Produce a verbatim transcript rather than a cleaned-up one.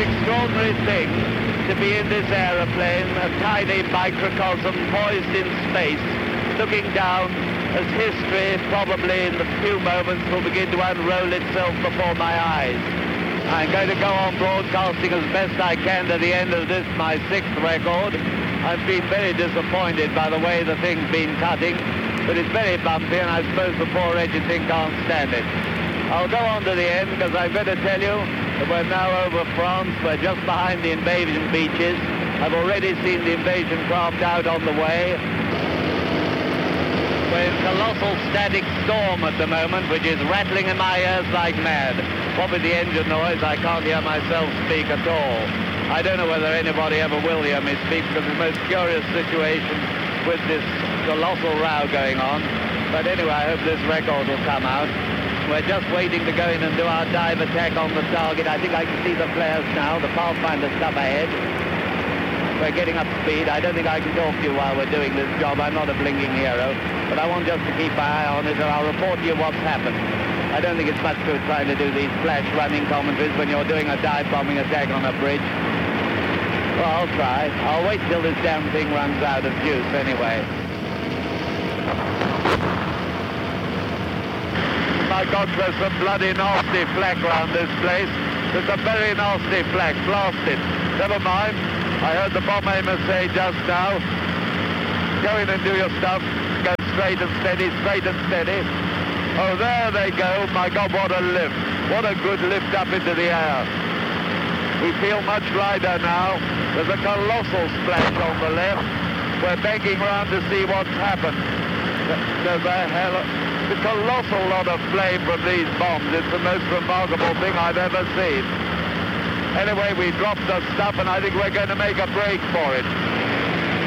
extraordinary thing to be in this aeroplane, a tiny microcosm poised in space, looking down as history probably in the few moments will begin to unroll itself before my eyes. I'm going to go on broadcasting as best I can to the end of this, my sixth record. I've been very disappointed by the way the thing's been cutting, but it's very bumpy and I suppose the poor wretched thing can't stand it. I'll go on to the end because I've got to tell you that we're now over France. We're just behind the invasion beaches. I've already seen the invasion craft out on the way. We're in colossal static storm at the moment, which is rattling in my ears like mad. What with the engine noise, I can't hear myself speak at all. I don't know whether anybody ever will hear me speak because it's a most curious situation with this colossal row going on. But anyway, I hope this record will come out. We're just waiting to go in and do our dive attack on the target. I think I can see the flares now, the Pathfinder's up ahead. We're getting up speed. I don't think I can talk to you while we're doing this job. I'm not a blinking hero, but I want just to keep my eye on it and I'll report to you what's happened. I don't think it's much good trying to do these flash running commentaries when you're doing a dive bombing attack on a bridge. Well, I'll try. I'll wait till this damn thing runs out of juice anyway. My God, there's some bloody nasty flak around this place. There's a very nasty flak. Blast it. Never mind. I heard the bomb aimer say just now, go in and do your stuff. Go straight and steady, straight and steady. Oh, there they go. My God, what a lift. What a good lift up into the air. We feel much lighter now. There's a colossal splash on the left. We're banking around to see what's happened. There's a hell of a colossal lot of flame from these bombs. It's the most remarkable thing I've ever seen. Anyway, we dropped the stuff and I think we're going to make a break for it.